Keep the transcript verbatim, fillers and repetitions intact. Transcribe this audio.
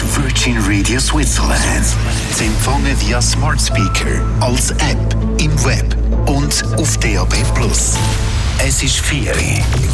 ist Virgin Radio Switzerland. Sie empfangen via Smart Speaker, als App, im Web und auf D A B plus. Es ist vier Uhr.